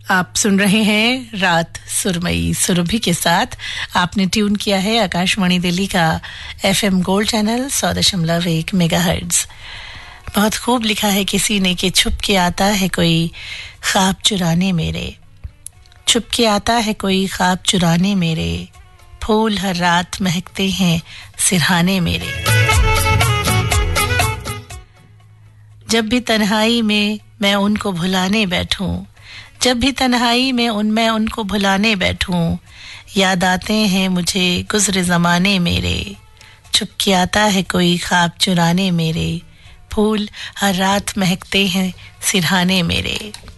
आप सुन रहे हैं रात सुरमई सुरभि के साथ। आपने ट्यून किया है आकाशवाणी दिल्ली का FM गोल्ड चैनल 100.1 मेगाहर्ट्ज। बहुत खूब लिखा है किसी ने कि छुप के आता है कोई ख्वाब चुराने मेरे, छुप के आता है कोई ख्वाब चुराने मेरे, फूल हर रात महकते हैं सिरहाने मेरे। जब भी तन्हाई में मैं उनको भुलाने बैठूं, जब भी तन्हाई में मैं उनको भुलाने बैठूं, याद आते हैं मुझे गुज़रे ज़माने मेरे, छुप के आता है कोई ख्वाब चुराने मेरे, फूल हर रात महकते हैं सिरहाने मेरे।